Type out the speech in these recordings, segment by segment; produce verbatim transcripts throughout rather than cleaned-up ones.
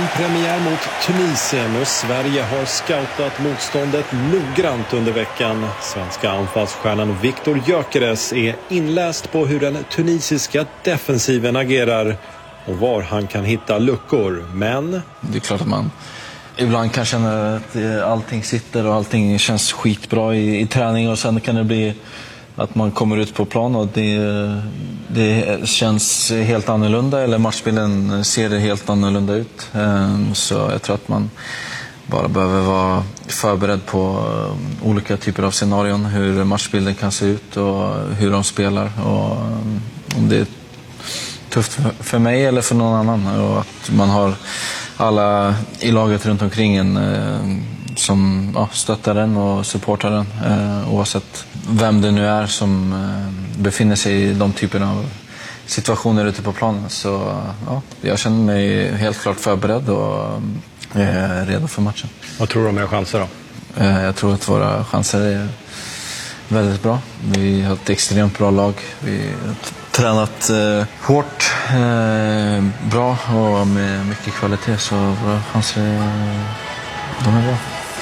V M-premiär mot Tunisien och Sverige har scoutat motståndet noggrant under veckan. Svenska anfallsstjärnan Viktor Gyökeres är inläst på hur den tunisiska defensiven agerar och var han kan hitta luckor. Men det är klart att man ibland kan känna att allting sitter och allting känns skitbra i, i träning, och sen kan det bli att man kommer ut på plan och det, det känns helt annorlunda, eller matchbilden ser det helt annorlunda ut. Så jag tror att man bara behöver vara förberedd på olika typer av scenarion, hur matchbilden kan se ut och hur de spelar, och om det är tufft för mig eller för någon annan, och att man har alla i laget runt omkring en som ja, stöttar den och supportar den, eh, oavsett vem det nu är som eh, befinner sig i de typerna av situationer ute på planen. Så ja, jag känner mig helt klart förberedd och är redo för matchen. Vad tror du om era chanser då? Eh, jag tror att våra chanser är väldigt bra. Vi har ett extremt bra lag. Vi har tränat eh, hårt, eh, bra och med mycket kvalitet, så våra chanser är, de är bra.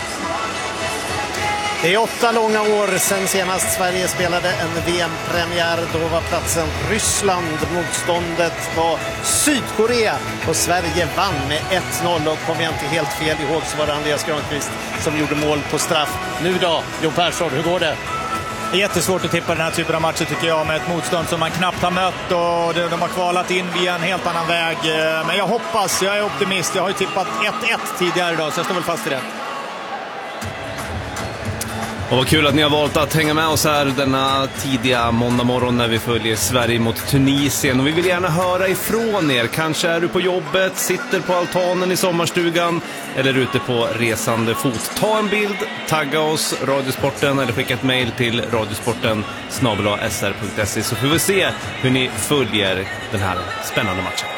Det är åtta långa år sedan senast Sverige spelade en V M-premiär. Då var platsen Ryssland, motståndet var Sydkorea och Sverige vann med ett noll. Och kom jag inte helt fel ihåg så var det Andreas Granqvist som gjorde mål på straff. Nu då, Jo Persson, hur går det? Det är jättesvårt att tippa den här typen av matcher tycker jag, med ett motstånd som man knappt har mött och de har kvalat in via en helt annan väg. Men jag hoppas, jag är optimist. Jag har ju tippat ett ett tidigare idag, så jag står väl fast i det. Och vad kul att ni har valt att hänga med oss här denna tidiga måndag morgon när vi följer Sverige mot Tunisien. Och vi vill gärna höra ifrån er. Kanske är du på jobbet, sitter på altanen i sommarstugan eller ute på resande fot. Ta en bild, tagga oss Radiosporten eller skicka ett mejl till radiosporten snabel-a s r punkt s e, så får vi se hur ni följer den här spännande matchen.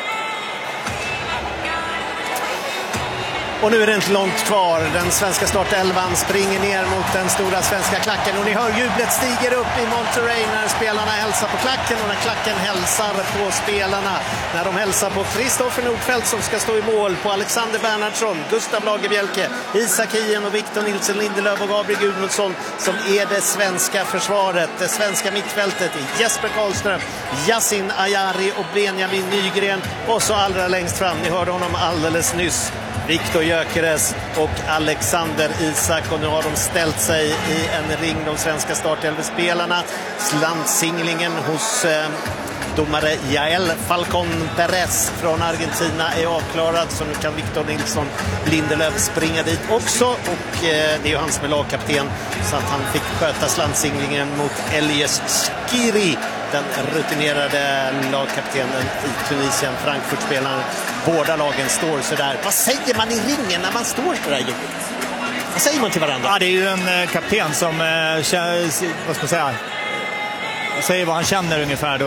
Och nu är det inte långt kvar. Den svenska startelvan springer ner mot den stora svenska klacken. Och ni hör jublet stiger upp i Monterrey när spelarna hälsar på klacken. Och när klacken hälsar på spelarna. När de hälsar på Kristoffer Nordfeldt som ska stå i mål. På Alexander Bernhardsson, Gustav Lagerbielke, Isak Hien och Victor Nilsson Lindelöf och Gabriel Gudmundsson. Som är det svenska försvaret. Det svenska mittfältet i Jesper Karlström, Yasin Ayari och Benjamin Nygren. Och så allra längst fram, ni hörde honom alldeles nyss, Viktor Gyökeres och Alexander Isak. Och nu har de ställt sig i en ring, de svenska startelvespelarna. Slantsinglingen hos eh, domare Jael Falcon Perez från Argentina är avklarad. Så nu kan Victor Nilsson Lindelöf springa dit också. Och eh, det är ju han som är lagkapten, så att han fick sköta slantsinglingen mot Elias Skiri, den rutinerade lagkaptenen i Tunisien, Frankfurt-spelaren. Båda lagen står så där. Vad säger man i ringen när man står så där? Vad säger man till varandra? Ja, det är ju en kapten som eh, vad ska man säga, säger vad han känner ungefär då.